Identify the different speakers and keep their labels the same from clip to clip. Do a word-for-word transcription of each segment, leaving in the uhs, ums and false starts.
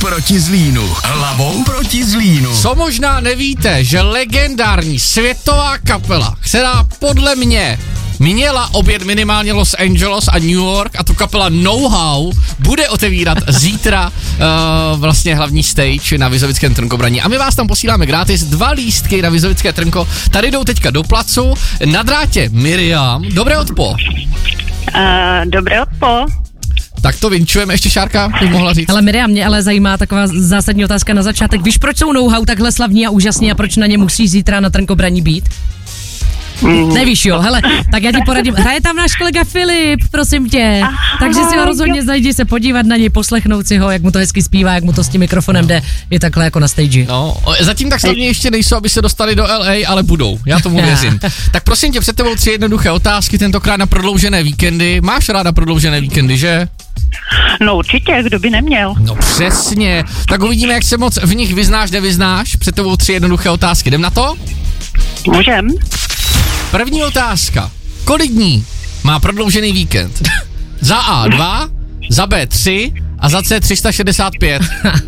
Speaker 1: proti Zlínu. Hlavou proti Zlínu.
Speaker 2: Co možná nevíte, že legendární světová kapela, která podle mě měla objet minimálně Los Angeles a New York, a tu kapela Know-How bude otevírat zítra uh, vlastně hlavní stage na Vizovickém Trnkobraní. A my vás tam posíláme gratis, dva lístky na Vizovické Trnko. Tady jdou teďka do placu. Na drátě Miriam. Dobré odpo.
Speaker 3: Uh, dobré odpo.
Speaker 2: Tak to vinčujeme, ještě Šárka bych mohla říct.
Speaker 4: Ale Miriam, mě ale zajímá taková zásadní otázka na začátek. Víš, proč jsou Know-How takhle slavní a úžasní a proč na ně musí zítra na Trnkobraní být? Mm. Nevíš, jo, hele, tak já ti poradím. Hraje tam náš kolega Filip, prosím tě. Aha, takže si ho rozhodně zajdi se podívat na něj, poslechnout si ho, jak mu to hezky zpívá, jak mu to s tím mikrofonem jde, je takhle jako na stage.
Speaker 2: No, zatím tak slavně ještě nejsou, aby se dostali do L A, ale budou, já tomu věřím. Tak prosím tě, před tebou tři jednoduché otázky, tentokrát na prodloužené víkendy. Máš ráda prodloužené víkendy, že?
Speaker 3: No určitě, kdo by neměl.
Speaker 2: No přesně, tak uvidíme, jak se moc v nich vyznáš, nevyznáš. Před tebou tři jednoduché otázky, jdem na to?
Speaker 3: Můžem.
Speaker 2: První otázka. Kolik dní má prodloužený víkend? Za A dva, za B tři a za C tři sta šedesát pět.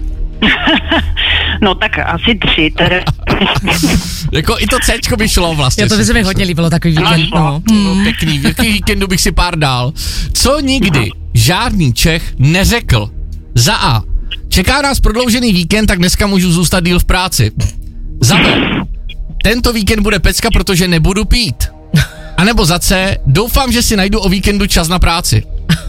Speaker 3: No tak asi tři, teda.
Speaker 2: Jako i to Cčko by šlo vlastně.
Speaker 4: Jo, to by se mi hodně líbilo, takový víkend. No,
Speaker 2: no. no pěkný, v jaký víkendu bych si pár dal. Co nikdy žádný Čech neřekl? Za A. Čeká nás prodloužený víkend, tak dneska můžu zůstat díl v práci. Za B. Tento víkend bude pecka, protože nebudu pít. A nebo za C. Doufám, že si najdu o víkendu čas na práci.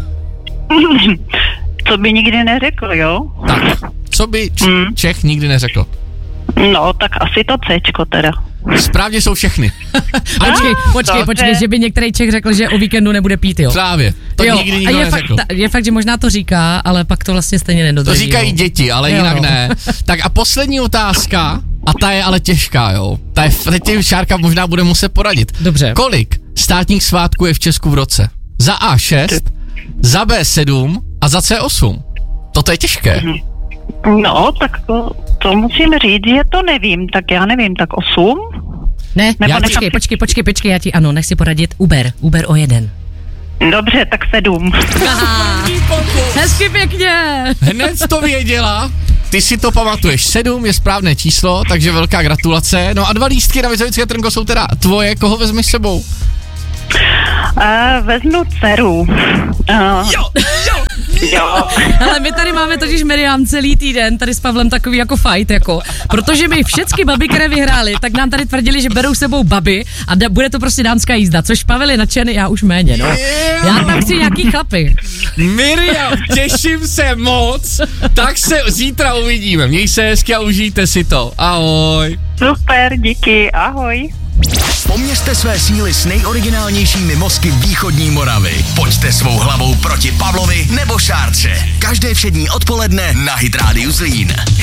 Speaker 3: Co by nikdy neřekl, jo?
Speaker 2: Tak, co by č- mm. Čech nikdy neřekl?
Speaker 3: No, tak asi to Cčko teda.
Speaker 2: Správně jsou všechny.
Speaker 4: Počkej, počkej,
Speaker 3: Dobře.
Speaker 4: počkej, že by některý Čech řekl, že o víkendu nebude pít, jo?
Speaker 2: Právě, to
Speaker 4: jo,
Speaker 2: nikdy nikdo
Speaker 4: je
Speaker 2: neřekl.
Speaker 4: Fakt, je fakt, že možná to říká, ale pak to vlastně stejně nedodrží.
Speaker 2: To říkají
Speaker 4: jo.
Speaker 2: děti, ale
Speaker 4: jo,
Speaker 2: jinak
Speaker 4: no.
Speaker 2: ne. Tak a poslední otázka, a ta je ale těžká, jo. Ta je, teď Šárka možná bude muset poradit.
Speaker 4: Dobře.
Speaker 2: Kolik státních svátků je v Česku v roce? Za A šest, za B sedm a za C osm. Toto je těžké.
Speaker 3: No, tak to, to musím říct, že to nevím, tak já nevím, tak osm?
Speaker 4: Ne,
Speaker 3: Nebo
Speaker 4: počkej,
Speaker 3: nechám...
Speaker 4: počkej, počkej, počkej, já ti, ano, nech si poradit Uber, Uber o jeden.
Speaker 3: Dobře, tak sedm.
Speaker 4: Hezky pěkně.
Speaker 2: Hned to věděla. Ty si to pamatuješ, sedm je správné číslo, takže velká gratulace. No a dva lístky na Vizovické Trnko jsou teda tvoje, koho vezmeš s sebou?
Speaker 3: Uh, vezmu dceru. Uh,
Speaker 2: Jo, jo,
Speaker 3: jo.
Speaker 4: Ale my tady máme totiž Miriam celý týden tady s Pavlem takový jako fight, jako, protože my všechny baby, které vyhráli, tak nám tady tvrdili, že berou sebou baby a da, bude to prostě dámská jízda, což Pavel je nadšený, já už méně, no. Já tam chci nějaký chlapy.
Speaker 2: Miriam, těším se moc, tak se zítra uvidíme. Měj se hezky a užijte si to. Ahoj.
Speaker 3: Super, díky, ahoj.
Speaker 1: Poměřte své síly s nejoriginálnějšími mozky východní Moravy. Pojďte svou hlavou proti Pavlovi nebo Šárce. Každé všední odpoledne na Hit Radio Zlín.